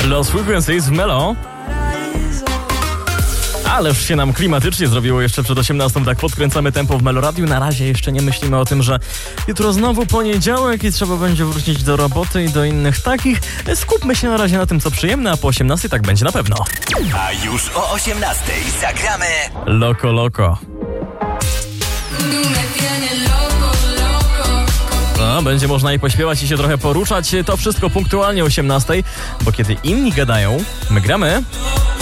Lost Frequencies w Melo. Ależ się nam klimatycznie zrobiło jeszcze przed 18, tak podkręcamy tempo w Meloradiu. Na razie jeszcze nie myślimy o tym, że jutro znowu poniedziałek i trzeba będzie wrócić do roboty i do innych takich. Skupmy się na razie na tym, co przyjemne, a po 18 tak będzie na pewno. A już o 18 zagramy Loco Loco. No, będzie można i pośpiewać i się trochę poruszać. To wszystko punktualnie o 18, bo kiedy inni gadają, my gramy.